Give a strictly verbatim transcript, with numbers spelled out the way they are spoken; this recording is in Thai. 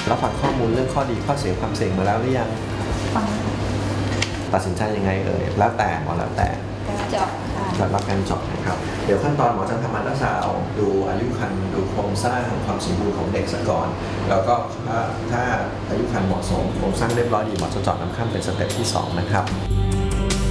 แล้วฟังข้อมูลเรื่องข้อดีข้อเสียความเสี่ยงมาแล้วหรือยังฟังตัดสินใจยังไงเอ่ยแล้วแต่หมอแล้วแต่เจาะสำหรับการเจาะนะครับเดี๋ยวขั้นตอนหมอจะทำอัลตราซาวด์ดูอายุครรภ์ดูโครงสร้างความสมบูรณ์ของเด็กซะก่อนแล้วก็ถ้าถ้าอายุครรภ์เหมาะสมโครงสร้างเรียบร้อยดีหมอจะเจาะน้ำข้ามเป็นสเต็ปที่สองนะครับ